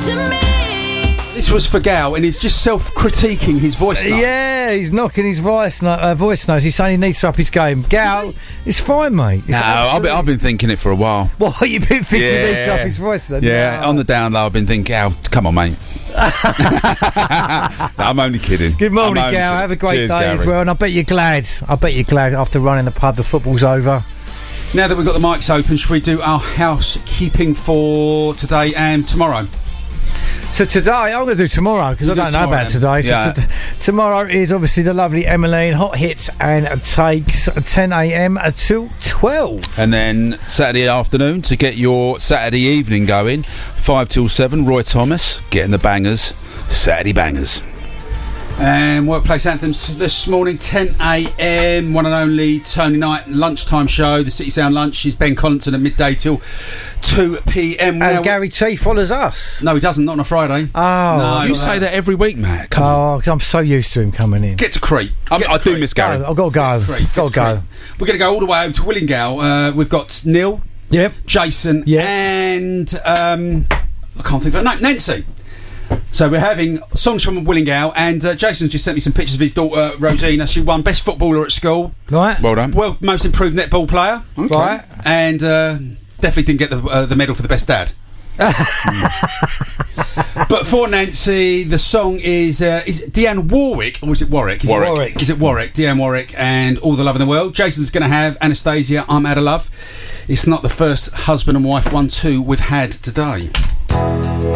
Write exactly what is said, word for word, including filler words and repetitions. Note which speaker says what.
Speaker 1: to me.
Speaker 2: This was for Gal, and he's just self-critiquing his voice note.
Speaker 3: Yeah, he's knocking his voice no- uh, voice notes. He's saying he needs to up his game. Gal, it's fine, mate. It's
Speaker 4: No, I've been, I've been thinking it for a while.
Speaker 3: What, you've been thinking
Speaker 4: Yeah.
Speaker 3: he needs to up his voice then?
Speaker 4: Yeah,
Speaker 3: No.
Speaker 4: on the down low, I've been thinking, Gal, come on, mate. No, I'm only kidding.
Speaker 3: Good morning,
Speaker 4: I'm only
Speaker 3: Gal.
Speaker 4: kidding.
Speaker 3: Have a great
Speaker 4: Cheers,
Speaker 3: day
Speaker 4: Gary.
Speaker 3: as well. And I bet you're glad. I bet you're glad after running the pub, the football's over.
Speaker 2: Now that we've got the mics open, should we do our housekeeping for today and tomorrow?
Speaker 3: So today, I'm going to do tomorrow because I
Speaker 2: You do
Speaker 3: don't know
Speaker 2: tomorrow
Speaker 3: about
Speaker 2: then.
Speaker 3: today. So
Speaker 4: Yeah.
Speaker 3: t- tomorrow is obviously the lovely Emmeline, hot hits and takes ten a.m. to twelve.
Speaker 4: And then Saturday afternoon to get your Saturday evening going, five till seven. Roy Thomas getting the bangers, Saturday bangers.
Speaker 2: And workplace anthems this morning, ten a.m. One and only Tony Knight lunchtime show. The City Sound lunch is Ben Collinson at midday till two p.m.
Speaker 3: And
Speaker 2: Now-
Speaker 3: Gary T follows us.
Speaker 2: No, he doesn't. Not on a Friday.
Speaker 3: Oh,
Speaker 2: No,
Speaker 4: You
Speaker 2: well,
Speaker 4: say that every week, Matt. Come on.
Speaker 3: oh, 'cause I'm so used to him coming in.
Speaker 2: Get to Crete.
Speaker 4: I'm,
Speaker 2: Get
Speaker 4: I
Speaker 2: to
Speaker 4: do
Speaker 2: Crete.
Speaker 4: miss Gary.
Speaker 3: I've got to go.
Speaker 2: Crete. Get
Speaker 3: Got to
Speaker 2: to
Speaker 3: go.
Speaker 2: Crete. We're going to go all the way over to Willingale. Uh, we've got Neil,
Speaker 3: Yep.
Speaker 2: Jason,
Speaker 3: Yeah.
Speaker 2: and um, I can't think of her name, Nancy. So we're having songs from Willingale, and uh, Jason's just sent me some pictures of his daughter Rosina. She won best footballer at school,
Speaker 3: Right.
Speaker 4: Well done.
Speaker 2: well, most improved netball player,
Speaker 4: Okay.
Speaker 3: Right.
Speaker 2: and uh, definitely didn't get the uh, the medal for the best dad. But for Nancy, the song is uh, is it Deanne Warwick or is it Warwick? Is
Speaker 4: Warwick.
Speaker 2: It Warwick? Is it Warwick? Deanne Warwick and All the Love in the World. Jason's going to have Anastasia, I'm Out of Love. It's not the first husband and wife one two we've had today.